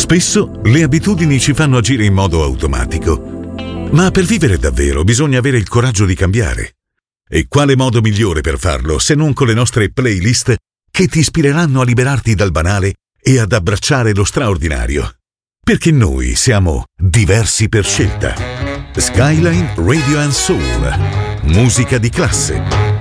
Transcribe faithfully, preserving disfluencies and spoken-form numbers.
Spesso le abitudini ci fanno agire in modo automatico, ma per vivere davvero bisogna avere il coraggio di cambiare. E quale modo migliore per farlo se non con le nostre playlist che ti ispireranno a liberarti dal banale e ad abbracciare lo straordinario? Perché noi siamo diversi per scelta. Skyline Radio and Soul. Musica di classe.